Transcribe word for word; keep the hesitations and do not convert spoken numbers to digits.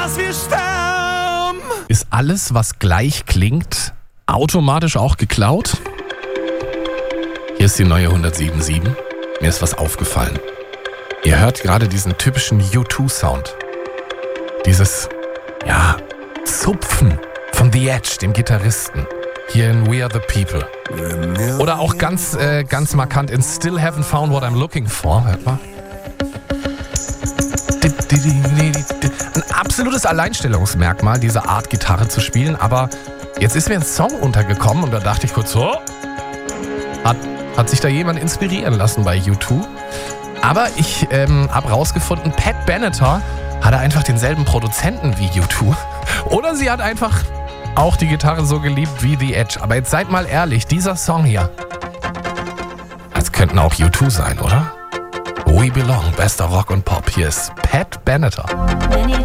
dass wir sterben. Ist alles, was gleich klingt, automatisch auch geklaut? Hier ist die neue hundertsieben Komma sieben. Mir ist was aufgefallen. Ihr hört gerade diesen typischen U zwei Sound. Dieses, ja, Zupfen von The Edge, dem Gitarristen. Hier in We Are The People. Oder auch ganz, äh, ganz markant in Still Haven't Found What I'm Looking For. Hört mal. Ein absolutes Alleinstellungsmerkmal, diese Art Gitarre zu spielen. Aber jetzt ist mir ein Song untergekommen und da dachte ich kurz, so, hat, hat sich da jemand inspirieren lassen bei U zwei? Aber ich ähm, habe rausgefunden, Pat Benatar hatte einfach denselben Produzenten wie U zwei. Oder sie hat einfach auch die Gitarre so geliebt wie The Edge. Aber jetzt seid mal ehrlich, dieser Song hier, das könnten auch U zwei sein, oder? We Belong, bester Rock und Pop. Hier ist Pat Benatar.